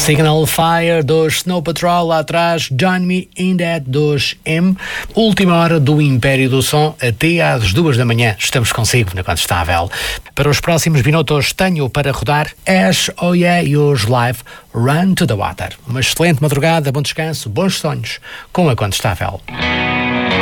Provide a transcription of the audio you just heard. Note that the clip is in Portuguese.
Signal Fire dos Snow Patrol, lá atrás Join Me In That dos M. Última hora do Império do Som, até às 2 da manhã. Estamos consigo na Contestável. Para os próximos minutos tenho para rodar Ash, Oh Yeah e os live Run to the Water. Uma excelente madrugada, bom descanso, bons sonhos com a Contestável.